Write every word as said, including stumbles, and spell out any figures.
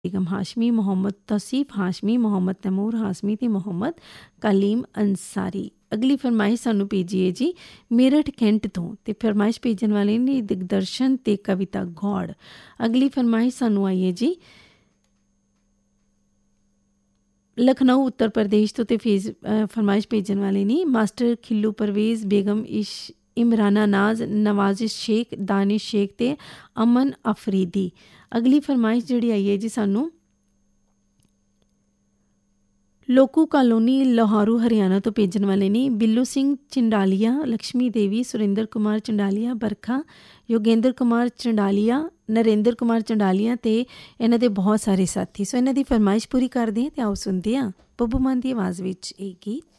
बेगम हाशमी, मुहम्मद तौसीफ हाशमी, मुहम्मद तैमूर हाशमी ते मुहम्मद कलीम अंसारी। अगली फरमाइश सानू भेजी है जी मेरठ कैंट तो, ते फरमाइश भेजन वाले ने दिग्दर्शन ते कविता गौड़। अगली फरमाइश सानू आई है जी लखनऊ उत्तर प्रदेश तो, ते फेज फरमाइश भेजन वाले ने मास्टर खिल्लू परवेज़, बेगम इश इमराना नाज, नवाजिश शेख, दानिश शेख ते अमन अफरीदी। अगली फरमाइश जिहड़ी आई है जी सानू लोकू कॉलोनी लाहौरू हरियाणा तो भेजन वाले ने बिल्लू सिंह चंडालिया, लक्ष्मी देवी, सुरेंद्र कुमार चंडालिया, बरखा, योगेंद्र कुमार चंडालिया, नरेंद्र कुमार चंडालिया ते इन्हां दे बहुत सारे साथी। सो इन्हां दी फरमाइश पूरी करदे हैं ते आओ सुनदे हां बब्बू मान दी आवाज़ विच ये गीत।